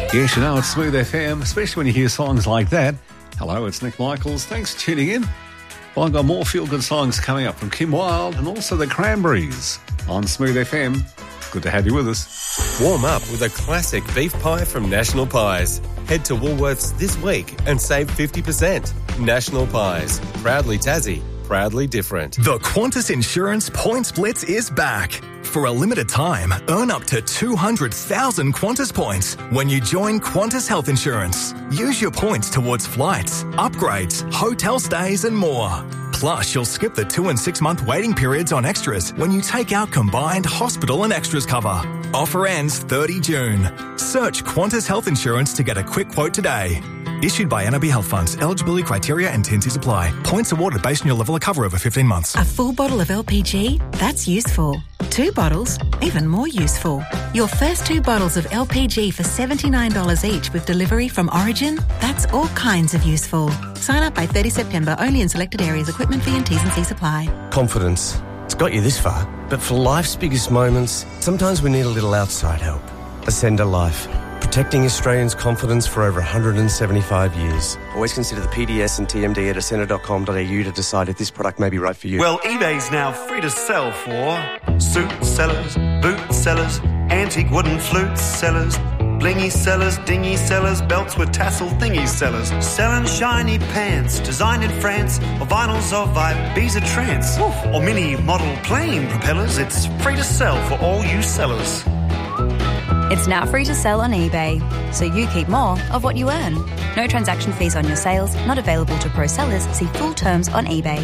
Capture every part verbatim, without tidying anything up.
Yes, you know, it's Smooth F M, especially when you hear songs like that. Hello, it's Nick Michaels. Thanks for tuning in. Well, I've got more feel-good songs coming up from Kim Wilde and also the Cranberries on Smooth F M. Good to have you with us. Warm up with a classic beef pie from National Pies. Head to Woolworths this week and save fifty percent. National Pies. Proudly Tassie. Proudly different. The Qantas Insurance Points Blitz is back. For a limited time, earn up to two hundred thousand Qantas points when you join Qantas Health Insurance. Use your points towards flights, upgrades, hotel stays and more. Plus, you'll skip the two and six month waiting periods on extras when you take out combined hospital and extras cover. Offer ends thirtieth of June. Search Qantas Health Insurance to get a quick quote today. Issued by N R B Health Funds. Eligibility criteria and T and Cs apply. Points awarded based on your level of cover over fifteen months. A full bottle of L P G? That's useful. Two bottles? Even more useful. Your first two bottles of L P G for seventy-nine dollars each with delivery from Origin? That's all kinds of useful. Sign up by thirtieth of September only in selected areas. Equipment fee and T's and C's apply. Confidence. It's got you this far. But for life's biggest moments, sometimes we need a little outside help. Ascender Life. Protecting Australians' confidence for over one hundred seventy-five years. Always consider the P D S and T M D at ascender dot com dot a u to decide if this product may be right for you. Well, eBay's now free to sell for suit sellers, boot sellers, antique wooden flute sellers, blingy sellers, dingy sellers, belts with tassel thingy sellers, selling shiny pants designed in France, or vinyls of Ibiza trance, or mini model plane propellers. It's free to sell for all you sellers. It's now free to sell on eBay, so you keep more of what you earn. No transaction fees on your sales, not available to pro sellers. See full terms on eBay.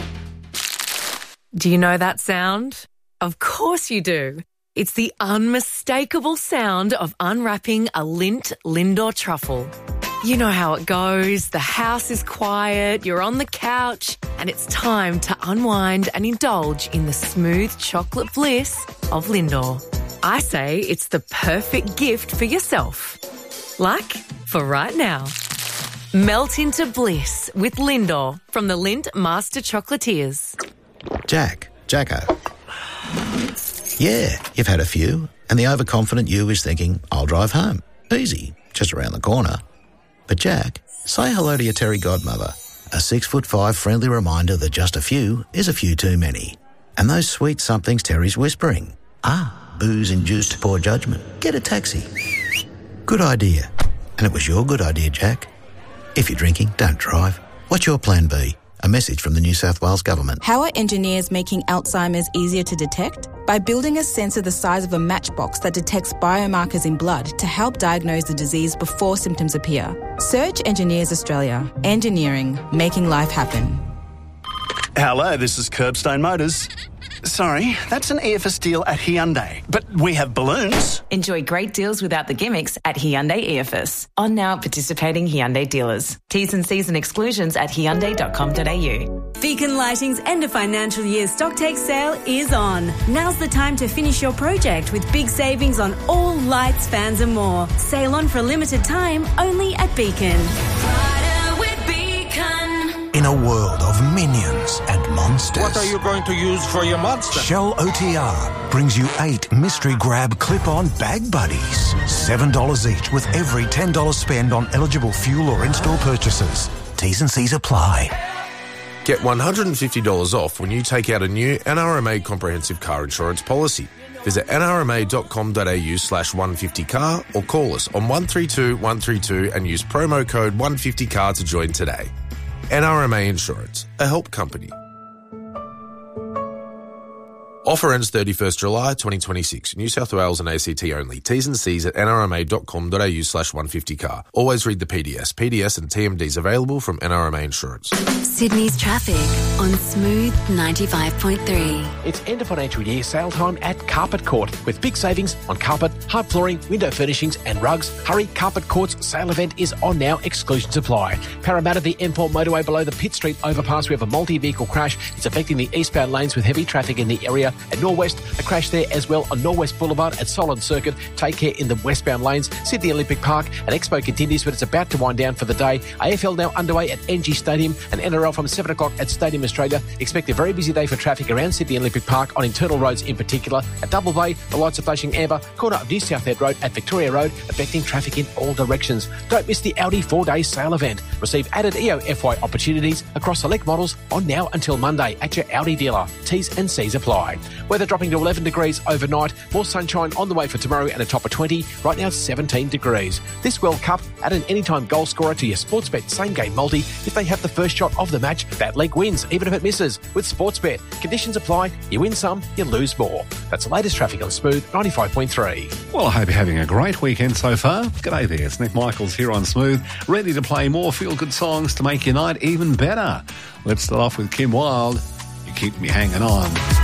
Do you know that sound? Of course you do. It's the unmistakable sound of unwrapping a Lindt Lindor truffle. You know how it goes. The house is quiet, you're on the couch, and it's time to unwind and indulge in the smooth chocolate bliss of Lindor. I say it's the perfect gift for yourself. Like for right now. Melt into bliss with Lindor from the Lindt Master Chocolatiers. Jack, Jacko. Yeah, you've had a few, and the overconfident you is thinking, I'll drive home. Easy, just around the corner. But Jack, say hello to your Terry godmother. A six foot five friendly reminder that just a few is a few too many. And those sweet somethings Terry's whispering. Ah, booze-induced poor judgment. Get a taxi. Good idea. And it was your good idea, Jack. If you're drinking, don't drive. What's your plan B? A message from the New South Wales Government. How are engineers making Alzheimer's easier to detect? By building a sensor the size of a matchbox that detects biomarkers in blood to help diagnose the disease before symptoms appear. Search Engineers Australia. Engineering, making life happen. Hello, this is Curbstone Motors. Sorry, that's an E F S deal at Hyundai, but we have balloons. Enjoy great deals without the gimmicks at Hyundai E F S. On now at participating Hyundai dealers. T's and C's and exclusions at hyundai dot com dot a u. Beacon Lighting's end of financial year stocktake sale is on. Now's the time to finish your project with big savings on all lights, fans and more. Sale on for a limited time only at Beacon. In a world of minions and monsters. What are you going to use for your monster? Shell O T R brings you eight mystery grab clip-on bag buddies. seven dollars each with every ten dollars spend on eligible fuel or in-store purchases. T's and C's apply. Get one hundred fifty dollars off when you take out a new N R M A comprehensive car insurance policy. Visit n r m a dot com dot a u slash one fifty car or call us on one three two one three two and use promo code one fifty car to join today. N R M A Insurance, a help company. Offer ends thirty-first of July twenty twenty-six. New South Wales and A C T only. T's and C's at n r m a dot com dot a u slash one fifty car. Always read the P D S. P D S and T M Ds available from N R M A Insurance. Sydney's traffic on Smooth ninety-five point three. It's end of financial year sale time at Carpet Court with big savings on carpet, hard flooring, window furnishings and rugs. Hurry, Carpet Court's sale event is on now. Exclusions apply. Parramatta, the M four motorway below the Pitt Street overpass. We have a multi-vehicle crash. It's affecting the eastbound lanes with heavy traffic in the area. Australia at Norwest. A crash there as well on Norwest Boulevard at Solent Circuit. Take care in the westbound lanes. Sydney Olympic Park and Expo continues, but it's about to wind down for the day. A F L now underway at N G Stadium and N R L from seven o'clock at Stadium Australia. Expect a very busy day for traffic around Sydney Olympic Park on internal roads in particular. At Double Bay, the lights are flashing amber. Corner of New South Head Road at Victoria Road, affecting traffic in all directions. Don't miss the Audi four-day sale event. Receive added E O F Y opportunities across select models on now until Monday at your Audi dealer. T's and C's apply. Weather dropping to eleven degrees overnight. More sunshine on the way for tomorrow and a top of twenty. Right now, seventeen degrees. This World Cup, add an anytime goal scorer to your Sportsbet same-game multi. If they have the first shot of the match, that leg wins, even if it misses. With Sportsbet, conditions apply. You win some, you lose more. That's the latest traffic on Smooth ninety-five point three. Well, I hope you're having a great weekend so far. G'day there, it's Nick Michaels here on Smooth, ready to play more feel-good songs to make your night even better. Let's start off with Kim Wilde. You keep me hanging on.